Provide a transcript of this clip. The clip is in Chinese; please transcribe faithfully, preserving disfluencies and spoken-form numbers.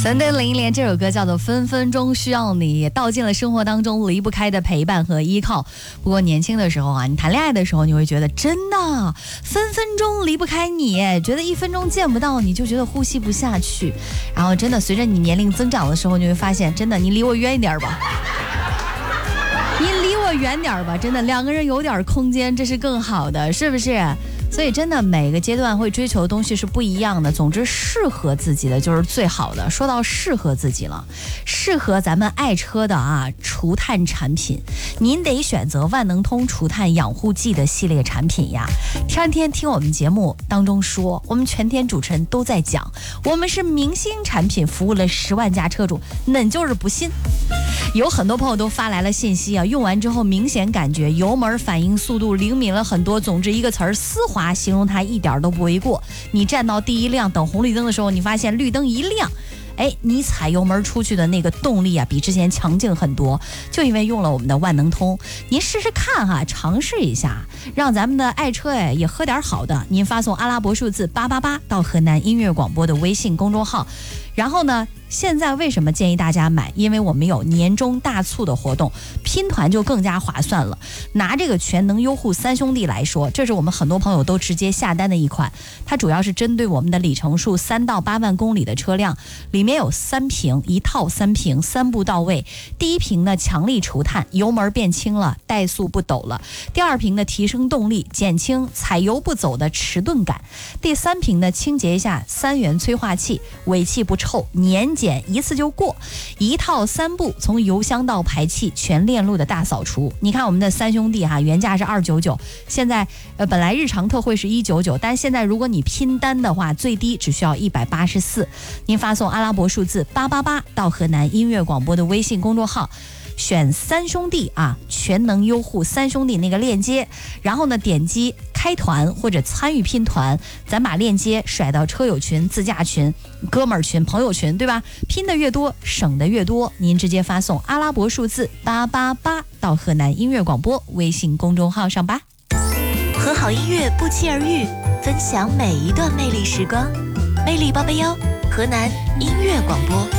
三队零一连这首歌叫做《分分钟需要你》，也道尽了生活当中离不开的陪伴和依靠。不过年轻的时候啊，你谈恋爱的时候，你会觉得真的分分钟离不开你，觉得一分钟见不到你就觉得呼吸不下去。然后真的随着你年龄增长的时候，你会发现，真的你离我远一点吧。你离我远点吧，真的两个人有点空间，这是更好的，是不是？所以真的每个阶段会追求的东西是不一样的，总之适合自己的就是最好的。说到适合自己了，适合咱们爱车的啊除碳产品，您得选择万能通除碳养护剂的系列产品呀。天天听我们节目当中说，我们全天主持人都在讲，我们是明星产品，服务了十万家车主，恁就是不信。有很多朋友都发来了信息啊，用完之后明显感觉油门反应速度灵敏了很多，总之一个词儿丝滑，形容它一点都不为过。你站到第一辆等红绿灯的时候，你发现绿灯一亮，哎，你踩油门出去的那个动力啊，比之前强劲很多，就因为用了我们的万能通。您试试看哈，尝试一下，让咱们的爱车哎也喝点好的。您发送阿拉伯数字八八八到河南音乐广播的微信公众号，然后呢，现在为什么建议大家买？因为我们有年终大促的活动，拼团就更加划算了。拿这个全能优护三兄弟来说，这是我们很多朋友都直接下单的一款，它主要是针对我们的里程数三到八万公里的车辆，里面有三瓶，一套三瓶，三步到位。第一瓶呢，强力除碳，油门变轻了，怠速不抖了；第二瓶呢，提升动力，减轻踩油不走的迟钝感；第三瓶呢，清洁一下三元催化器，尾气不臭，年检一次就过。一套三步，从油箱到排气全链路的大扫除。你看我们的三兄弟哈、啊，原价是二九九，现在呃本来日常特惠是一九九，但现在如果你拼单的话，最低只需要一百八十四。您发送阿拉伯数字八八八到河南音乐广播的微信公众号，选三兄弟啊，全能优护三兄弟那个链接，然后呢点击开团或者参与拼团，咱把链接甩到车友群、自驾群、哥们儿群、朋友群，对吧？拼的越多，省的越多。您直接发送阿拉伯数字八八八到河南音乐广播微信公众号上吧。 和好音乐不期而遇，分享每一段魅力时光。魅力八八幺，河南音乐广播。